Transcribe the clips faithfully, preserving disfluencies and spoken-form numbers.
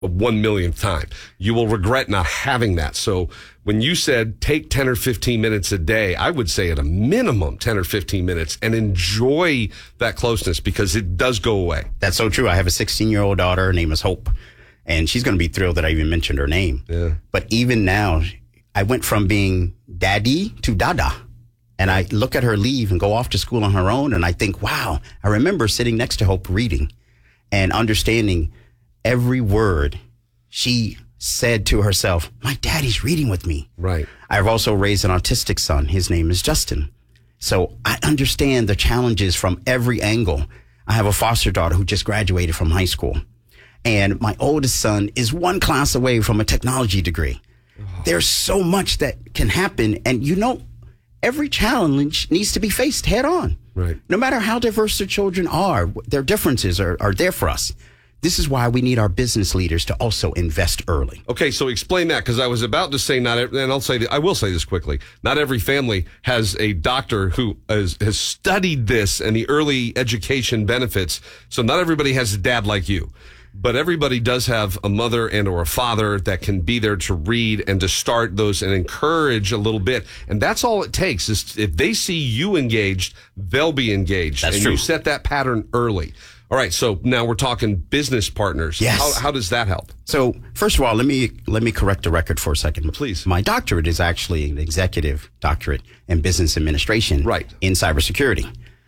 a one millionth time. You will regret not having that. So when you said take ten or fifteen minutes a day, I would say at a minimum ten or fifteen minutes and enjoy that closeness because it does go away. That's so true. I have a sixteen-year-old daughter. Her name is Hope, and she's going to be thrilled that I even mentioned her name. Yeah. But even now, I went from being daddy to dada. And I look at her leave and go off to school on her own, and I think, wow, I remember sitting next to Hope reading and understanding every word she said to herself. My daddy's reading with me. Right. I've also raised an autistic son. His name is Justin. So I understand the challenges from every angle. I have a foster daughter who just graduated from high school. And my oldest son is one class away from a technology degree. Oh. There's so much that can happen. And, you know, every challenge needs to be faced head on. Right. No matter how diverse their children are, their differences are, are there for us. This is why we need our business leaders to also invest early. Okay, so explain that, because I was about to say not, and I'll say, I will say this quickly. Not every family has a doctor who has, has studied this and the early education benefits. So not everybody has a dad like you. But everybody does have a mother and or a father that can be there to read and to start those and encourage a little bit. And that's all it takes is if they see you engaged, they'll be engaged. That's and true. You set that pattern early. All right. So now we're talking business partners. Yes. How, how does that help? So first of all, let me let me correct the record for a second. Please. My doctorate is actually an executive doctorate in business administration. Right. In cybersecurity.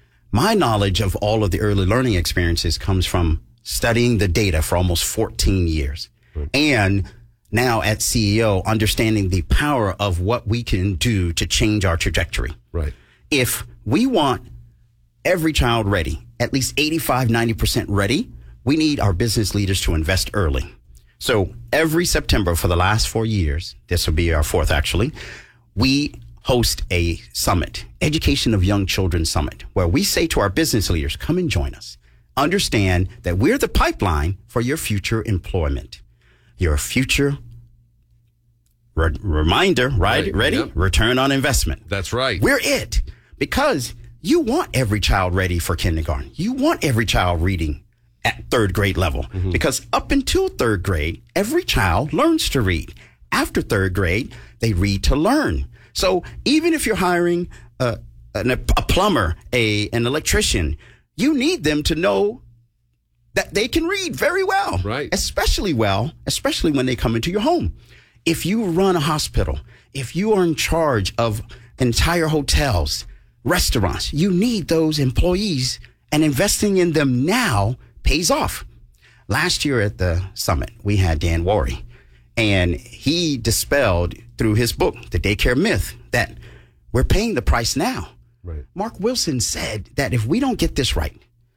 My knowledge of all of the early learning experiences comes from studying the data for almost fourteen years. Right. And now at C E O, understanding the power of what we can do to change our trajectory. Right. If we want every child ready, at least eighty-five, ninety percent ready, we need our business leaders to invest early. So every September for the last four years, this will be our fourth actually, we host a summit, Education of Young Children Summit, where we say to our business leaders, come and join us. Understand that we're the pipeline for your future employment. Your future re- reminder, right? right. Ready? Yep. Return on investment. That's right. We're it. Because you want every child ready for kindergarten. You want every child reading at third grade level. Mm-hmm. Because up until third grade, every child learns to read. After third grade, they read to learn. So even if you're hiring a, a, a plumber, a, an electrician, you need them to know that they can read very well, right? Especially well, especially when they come into your home. If you run a hospital, if you are in charge of entire hotels, restaurants, you need those employees, and investing in them now pays off. Last year at the summit, we had Dan Worry, and he dispelled through his book, The Daycare Myth, that we're paying the price now. Right. Mark Wilson said that if we don't get this right,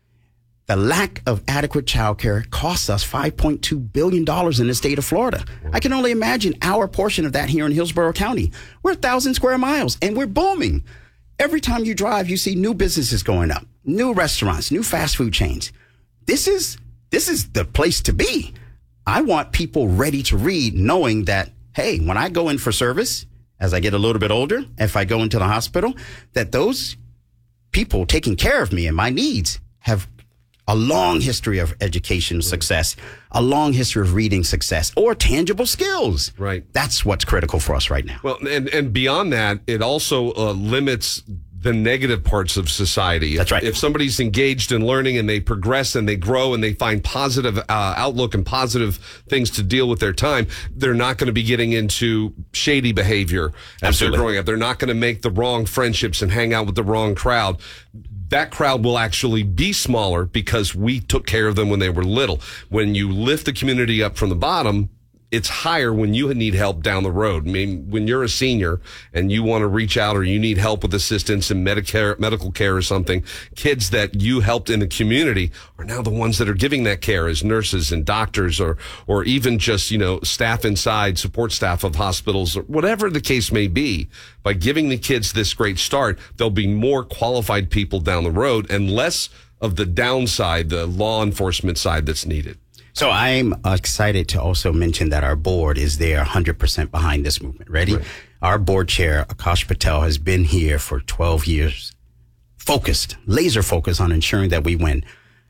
the lack of adequate childcare costs us five point two billion dollars in the state of Florida. Wow. I can only imagine our portion of that here in Hillsborough County. We're a thousand square miles and we're booming. Every time you drive, you see new businesses going up, new restaurants, new fast food chains. This is this is the place to be. I want people ready to read, knowing that, hey, when I go in for service, as I get a little bit older, if I go into the hospital, that those people taking care of me and my needs have a long history of education success, a long history of reading success, or tangible skills. Right. That's what's critical for us right now. Well, and, and beyond that, it also uh, limits the negative parts of society. That's right. If somebody's engaged in learning and they progress and they grow and they find positive uh, outlook and positive things to deal with their time, they're not going to be getting into shady behavior as Absolutely. they're growing up. They're not going to make the wrong friendships and hang out with the wrong crowd. That crowd will actually be smaller because we took care of them when they were little. When you lift the community up from the bottom, it's higher when you need help down the road. I mean, when you're a senior and you want to reach out or you need help with assistance in Medicare, medical care or something, kids that you helped in the community are now the ones that are giving that care as nurses and doctors or, or even just, you know, staff inside, support staff of hospitals or whatever the case may be. By giving the kids this great start, there'll be more qualified people down the road and less of the downside, the law enforcement side that's needed. So I'm excited to also mention that our board is there one hundred percent behind this movement. Ready? Right. Our board chair, Akash Patel, has been here for twelve years, focused, laser focused on ensuring that we win.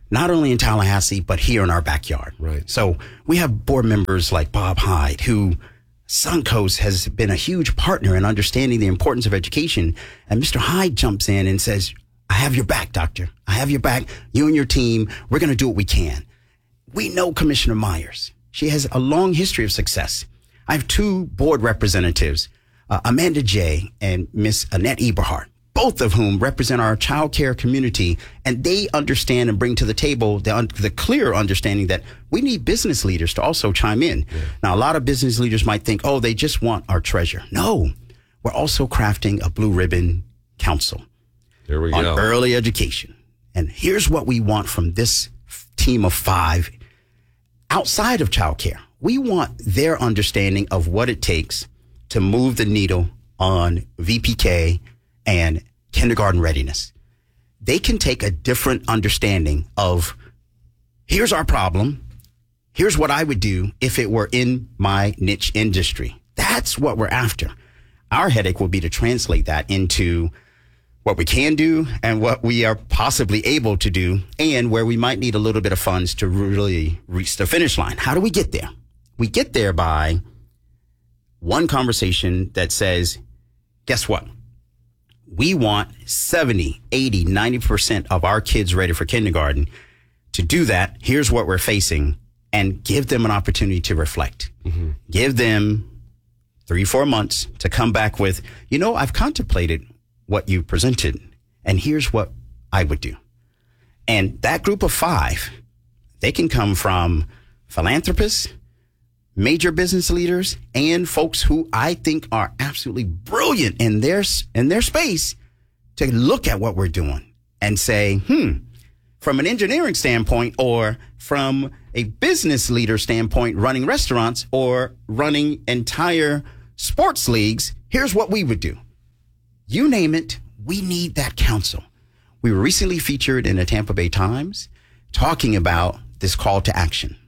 not only in Tallahassee, but here in our backyard. Right. So we have board members like Bob Hyde, who Suncoast has been a huge partner in understanding the importance of education. And Mister Hyde jumps in and says, I have your back, doctor. I have your back. You and your team, we're going to do what we can. We know Commissioner Myers. She has a long history of success. I have two board representatives, uh, Amanda Jay and Miss Annette Eberhardt, both of whom represent our child care community, and they understand and bring to the table the, un- the clear understanding that we need business leaders to also chime in. Yeah. Now, a lot of business leaders might think, oh, they just want our treasure. No, we're also crafting a blue ribbon council there we on go. early education. And here's what we want from this f- team of five outside of child care. We want their understanding of what it takes to move the needle on V P K and kindergarten readiness. They can take a different understanding of, here's our problem. Here's what I would do if it were in my niche industry. That's what we're after. Our headache will be to translate that into what we can do and what we are possibly able to do, and where we might need a little bit of funds to really reach the finish line. How do we get there? We get there by one conversation that says, guess what? We want seventy, eighty, ninety percent of our kids ready for kindergarten. To do that, here's what we're facing, and give them an opportunity to reflect. Mm-hmm. Give them three, four months to come back with, you know, I've contemplated what you presented, and here's what I would do. And that group of five, they can come from philanthropists, major business leaders, and folks who I think are absolutely brilliant in their in their space to look at what we're doing and say, hmm, from an engineering standpoint, or from a business leader standpoint, running restaurants or running entire sports leagues, here's what we would do. You name it, we need that counsel. We were recently featured in the Tampa Bay Times talking about this call to action.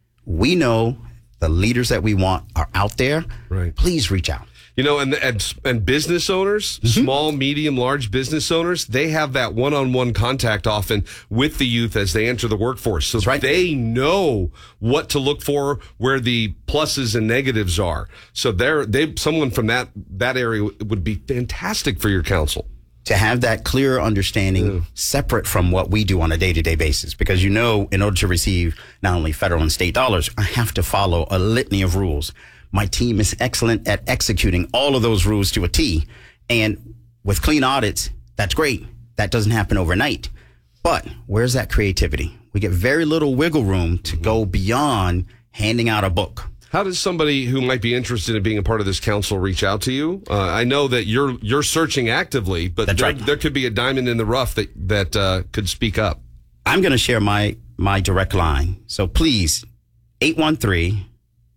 We know the leaders that we want are out there. Right. Please reach out. You know, and and, and business owners, mm-hmm. small, medium, large business owners, they have that one-on-one contact often with the youth as they enter the workforce. So right. they know what to look for, where the pluses and negatives are. So they're, they someone from that, that area would be fantastic for your council. To have that clear understanding yeah. separate from what we do on a day-to-day basis. Because, you know, in order to receive not only federal and state dollars, I have to follow a litany of rules. My team is excellent at executing all of those rules to a T. And with clean audits, that's great. That doesn't happen overnight. But where's that creativity? We get very little wiggle room to mm-hmm. go beyond handing out a book. How does somebody who might be interested in being a part of this council reach out to you? Uh, I know that you're you're searching actively, but there, right. there could be a diamond in the rough that that uh, could speak up. I'm going to share my my direct line. So please, eight one three,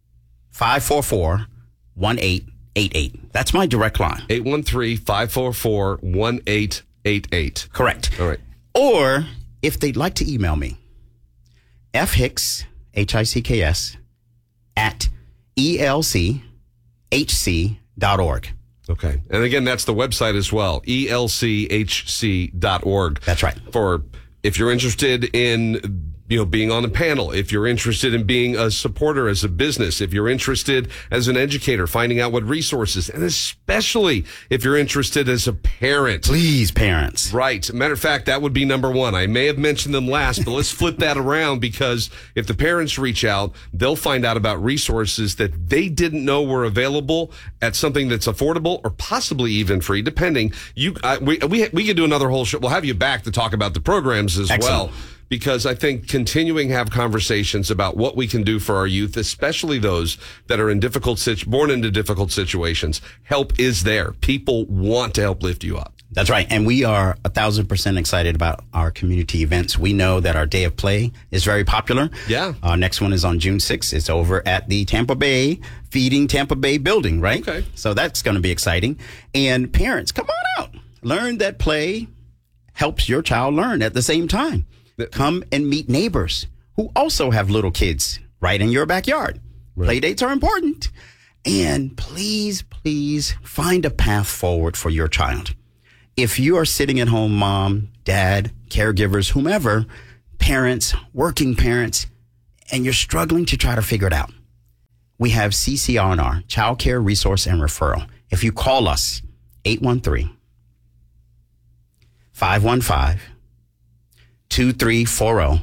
five four four, one eight eight eight. That's my direct line. eight one three, five four four, one eight eight eight. Correct. All right. Or if they'd like to email me, F Hicks, H I C K S, at E L C H C dot org. Okay. And again, that's the website as well, E L C H C dot org. That's right. For if you're interested in, you know, being on a panel, if you're interested in being a supporter as a business, if you're interested as an educator, finding out what resources, and especially if you're interested as a parent. Please, parents. Right. Matter of fact, that would be number one. I may have mentioned them last, but let's flip that around, because if the parents reach out, they'll find out about resources that they didn't know were available at something that's affordable or possibly even free, depending. You, I, we, we, we could do another whole show. We'll have you back to talk about the programs as Excellent. well. Because I think continuing to have conversations about what we can do for our youth, especially those that are in difficult, born into difficult situations, help is there. People want to help lift you up. That's right. And we are a thousand percent excited about our community events. We know that our Day of Play is very popular. Yeah. Our next one is on June sixth. It's over at the Tampa Bay Feeding Tampa Bay building, right? Okay. So that's going to be exciting. And parents, come on out. Learn that play helps your child learn at the same time. Come and meet neighbors who also have little kids right in your backyard. Right. Play dates are important. And please, please find a path forward for your child. If you are sitting at home, mom, dad, caregivers, whomever, parents, working parents, and you're struggling to try to figure it out. We have C C R N R, Child Care Resource and Referral. If you call us, eight one three, five one five, two three four zero,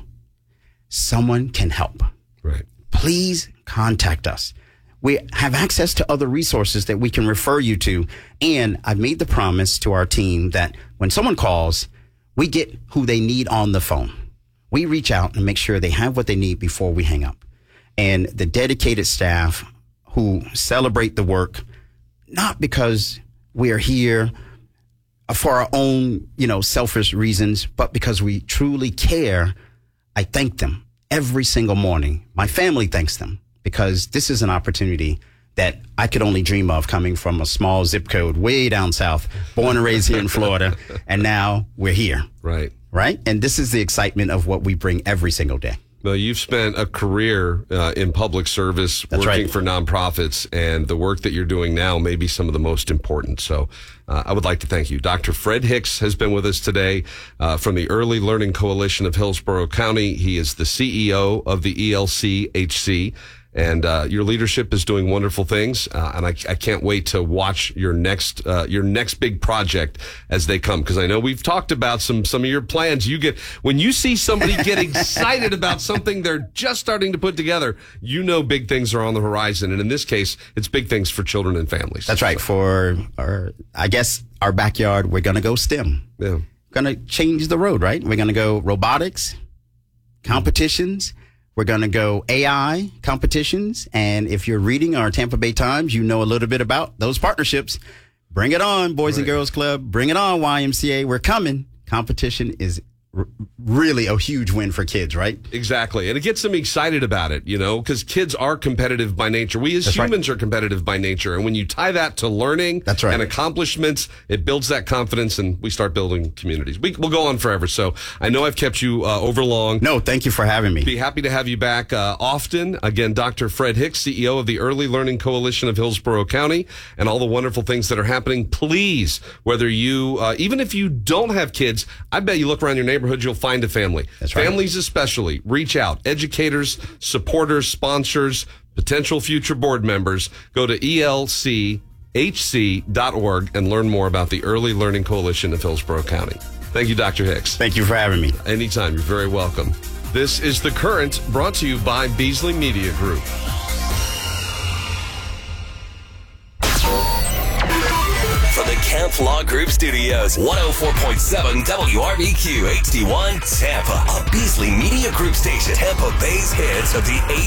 someone can help. Right. Please contact us. We have access to other resources that we can refer you to. And I've made the promise to our team that when someone calls, we get who they need on the phone. We reach out and make sure they have what they need before we hang up. And the dedicated staff who celebrate the work, not because we are here for our own, you know, selfish reasons, but because we truly care, I thank them every single morning. My family thanks them because this is an opportunity that I could only dream of coming from a small zip code way down south, born and raised here in Florida. And now we're here. Right. Right. And this is the excitement of what we bring every single day. Well, you've spent a career uh, in public service, That's working right. for nonprofits, and the work that you're doing now may be some of the most important. So uh, I would like to thank you. Doctor Fred Hicks has been with us today uh, from the Early Learning Coalition of Hillsborough County. He is the C E O of the E L C H C. And uh, your leadership is doing wonderful things, uh, and I, I can't wait to watch your next uh, your next big project as they come. Because I know we've talked about some some of your plans. You get when you see somebody get excited about something they're just starting to put together, you know big things are on the horizon. And in this case, it's big things for children and families. That's right. For our, I guess our backyard, we're going to go STEM. Yeah, Going to change the road, right? We're going to go robotics, competitions. We're going to go A I competitions. And if you're reading our Tampa Bay Times, you know a little bit about those partnerships. Bring it on, Boys Right. and Girls Club. Bring it on, Y M C A. We're coming. Competition is r- really a huge win for kids, right? exactly. And it gets them excited about it, you know, because kids are competitive by nature. We as That's right. humans are competitive by nature. And when you tie that to learning That's right. and accomplishments, it builds that confidence and we start building communities. We, we'll go on forever. So I know I've kept you uh, over long. No, thank you for having me. Be happy to have you back uh, often. Again, Doctor Fred Hicks, C E O of the Early Learning Coalition of Hillsborough County, and all the wonderful things that are happening. Please, whether you, uh, even if you don't have kids, I bet you look around your neighborhood, you'll find a family. That's right. Families especially, reach out. Educators, supporters, sponsors, potential future board members. Go to E L C H C dot org and learn more about the Early Learning Coalition of Hillsborough County. Thank you, Doctor Hicks. Thank you for having me. Anytime. You're very welcome. This is The Current, brought to you by Beasley Media Group. From the Camp Law Group Studios, one oh four point seven W R B Q H D one Tampa, a Beasley Media Group station, Tampa Bay's hits of the